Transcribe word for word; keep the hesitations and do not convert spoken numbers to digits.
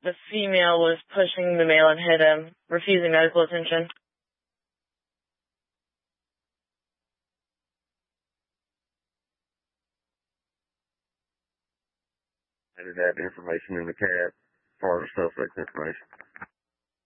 the female was pushing the male and hit him, refusing medical attention. Added that information in the cab, far as suspect information.